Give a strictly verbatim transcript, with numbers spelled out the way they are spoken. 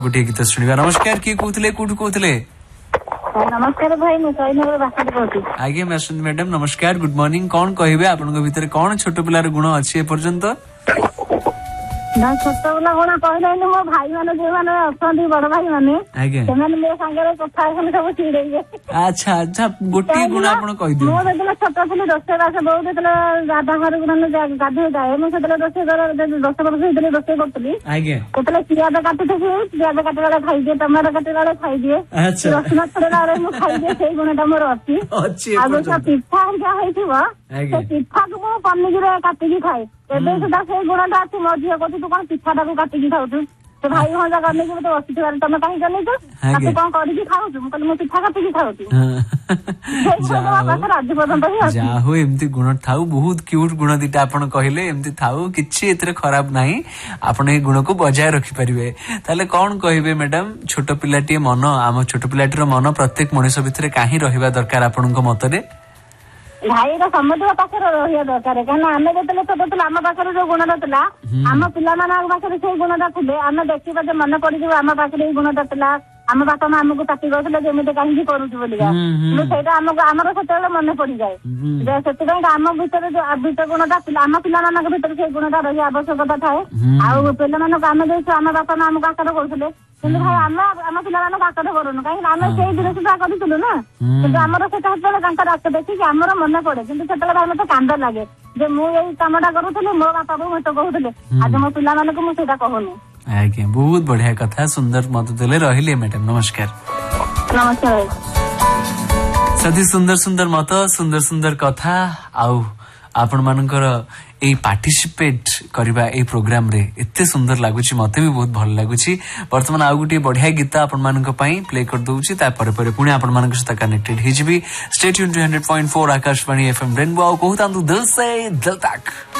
गोटे गीत शुणा। नमस्कार, किए कहते कौटू कहते? नमस्कार भाई, आज्ञा मैडम नमस्कार, गुड मॉर्निंग। कौन कहे आपन भितर कौन छोट पिलार गुण अच्छी एपर्यंत? ना छोट पिला गुण कहले मो भाई माने जे माने अछंती बड़ भाई माने से माने मे संगे कथा हेले सब चिड़े। अच्छा अच्छा, गोटे गुण आपन कहि दियो। मो जेतले छोट थिले रोसे बास बहुत जेतले गाधा घर माने गाधे जाए मो सेतले रोसे घर दस वर्ष हेतले रोसे करतली। आज्ञा सेतले पियाज काटि थी, पियाज काटि वाला खाइ दिए, टमाटर काटि वाला खाइ दिए। अच्छा, रसुन छड़े वाला मो खाइ दिए, सेई गुणटा मोर अछि। अछि आ जो पिठा क्या होइथिबो से पिठा को मो पन्नीरे काटि खाए। एबे सुधा से गुणटा अछि। मो झियो कहती तू कोन पिठाटा को काटि खाउछु? तो भाई भजा करने की मते बसी थिबार तमे काहे करने तो तू कोन करि की खाउछु? म कहली मो पिठा काटि खाउछु। जा हो एमती गुण थाउ, बहुत क्यूट गुण दिटा आपण कहले, एमती थाउ, किछि एतरे खराब नाही। आपण ए गुण को बजाय रखि परिबे। ताले कोन कहिबे मैडम, छोट पिलाटी मन, आम छोट पिलाटीर मन प्रत्येक मनुष्य भितरे काहे रहिबा दरकार आपनक मतरे? भाई समझ पाखे रहा दरकार, कहीं आम जो छोट था आम पाखे जो गुणटा था आम पिला पाखे से गुणटा थे आम देखा जो मन पड़ आम पाखे गुणटा था। आम बापा माँ आमको पार्टी करते जमी कहीं करूँ बोलिका, आमको आमर से मन पड़ जाए। से आम भर जो भीतर गुणटा आम पिला भीतर से गुणटा रही आवश्यकता थाए। आउ पे आम जो आम बापा माँ आमको आकार करुले कि भाई आम आम पिला आकार करूनु कहीं आम से दिन सुधा करूँ ना, कि आमर से देखिए आमर मन पड़े कि भाई मत कांद लगे जे मुझे कामटा करूली मो बापा को मत कहूले, आज मो पिला मुझे कहूनी। आज्ञा बहुत बढ़िया कथा, सुंदर मत देले रहिले मैडम। नमस्कार। नमस्कार। साथी सुंदर सुंदर मत, सुंदर सुंदर कथा, आउ आपण मानकर ए पार्टिसिपेट करबा ए प्रोग्राम रे एते सुंदर लागुची, मते भी बहुत भल लागुची। वर्तमान आउ गुटे बढ़िया गीत आपण मानक पई प्ले कर दउची, ता परे परे पुणी आपण मानक सहित connected हिजबी। Stay tune two hundred point four Akashvani FM rainbow. Kahuta दिल से दिल तक।